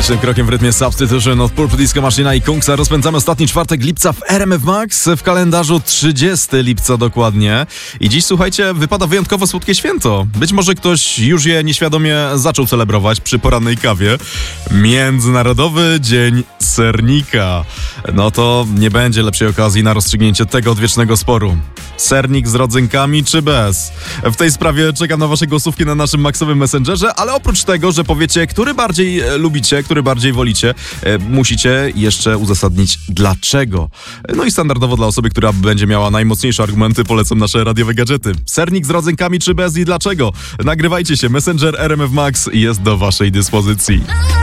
Muzycznym krokiem w rytmie Substitution od Purple Disco Machina i Kungsa rozpędzamy ostatni czwartek lipca w RMF Max, w kalendarzu 30 lipca dokładnie. I dziś, słuchajcie, wypada wyjątkowo słodkie święto. Być może ktoś już je nieświadomie zaczął celebrować przy porannej kawie. Międzynarodowy Dzień Sernika. No to nie będzie lepszej okazji na rozstrzygnięcie tego odwiecznego sporu. Sernik z rodzynkami czy bez? W tej sprawie czekam na wasze głosówki na naszym Maxowym Messengerze, ale oprócz tego, że powiecie, który bardziej lubicie, który bardziej wolicie, musicie jeszcze uzasadnić dlaczego. No i standardowo dla osoby, która będzie miała najmocniejsze argumenty, polecam nasze radiowe gadżety. Sernik z rodzynkami czy bez i dlaczego? Nagrywajcie się, Messenger RMF Max jest do waszej dyspozycji.